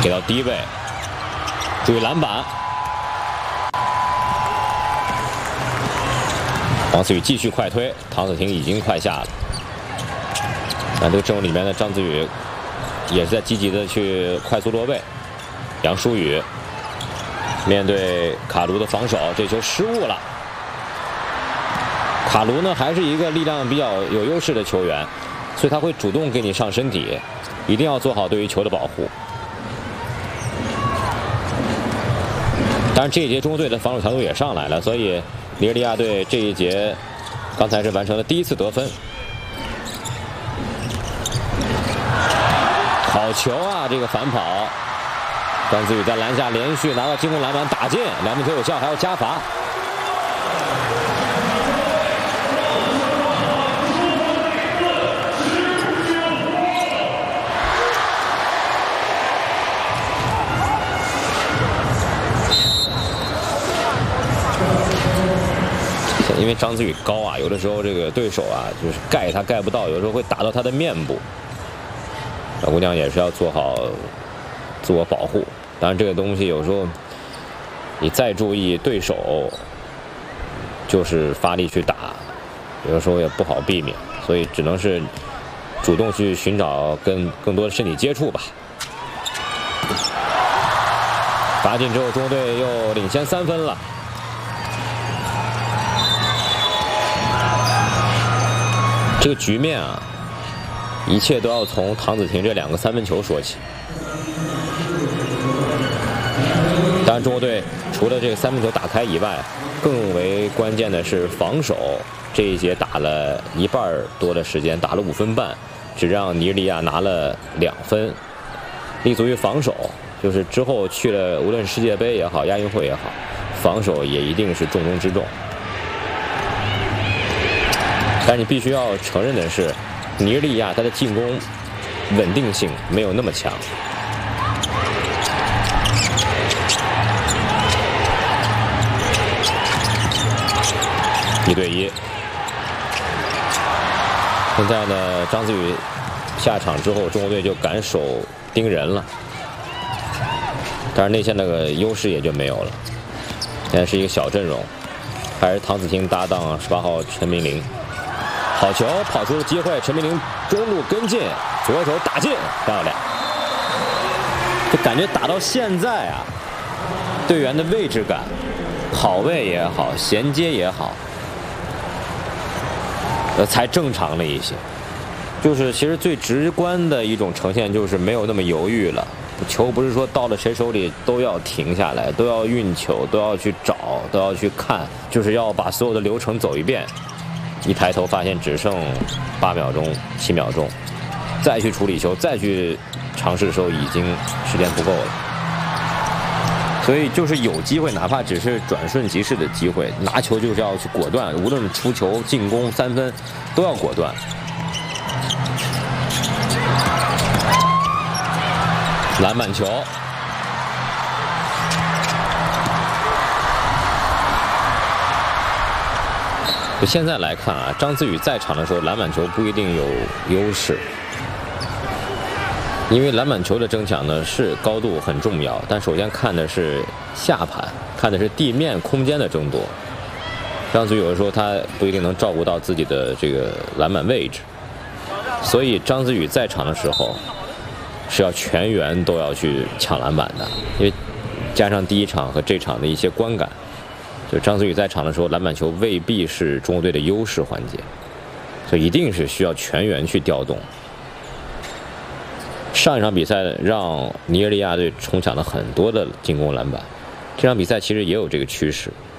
给到低位，注意篮板。王思雨继续快推，唐子婷已经快下了。但这个阵容里面的张子宇也是在积极的去快速落位。杨舒雨面对卡卢的防守，这球失误了。卡卢呢还是一个力量比较有优势的球员，所以他会主动给你上身体，一定要做好对于球的保护。当然这一节中国队的防守强度也上来了，所以尼日利亚队这一节刚才是完成了第1次得分。好球啊！这个反跑，张子宇在篮下连续拿到进攻篮板打进，2分球有效，还要加罚。因为张子宇高啊，有的时候这个对手啊就是盖他盖不到，有时候会打到他的面部。小姑娘也是要做好自我保护。当然，这个东西有时候你再注意对手，就是发力去打，有的时候也不好避免，所以只能是主动去寻找更多的身体接触吧。罚进之后，中国队又领先3分了。这个局面啊，一切都要从唐子婷这2个3分球说起。当然，中国队除了这个3分球打开以外，更为关键的是防守。这一节打了1半多的时间，打了5分半，只让尼日利亚拿了2分。立足于防守，就是之后去了，无论世界杯也好，亚运会也好，防守也一定是重中之重。但你必须要承认的是，尼日利亚他的进攻稳定性没有那么强。1对1。现在呢，张子宇下场之后，中国队就敢守盯人了，但是内线那个优势也就没有了。现在是一个小阵容，还是唐子婷搭档18号陈明玲。好球，跑出了机会，陈明玲中路跟进，左手打进，漂亮！就感觉打到现在啊，队员的位置感、跑位也好，衔接也好，才正常了一些。就是其实最直观的一种呈现就是没有那么犹豫了。球不是说到了谁手里都要停下来，都要运球，都要去找，都要去看，就是要把所有的流程走一遍。一抬头发现只剩8秒钟、7秒钟，再去处理球，再去尝试的时候，已经时间不够了。所以就是有机会，哪怕只是转瞬即逝的机会，拿球就是要去果断，无论出球、进攻、3分，都要果断。篮板球。现在来看啊，张子宇在场的时候，篮板球不一定有优势，因为篮板球的争抢呢是高度很重要，但首先看的是下盘，看的是地面空间的争夺。张子宇有的时候他不一定能照顾到自己的这个篮板位置，所以张子宇在场的时候是要全员都要去抢篮板的，因为加上第1场和这场的一些观感。就张子宇在场的时候，篮板球未必是中国队的优势环节，所以一定是需要全员去调动。上一场比赛让尼日利亚队冲抢了很多的进攻篮板，这场比赛其实也有这个趋势。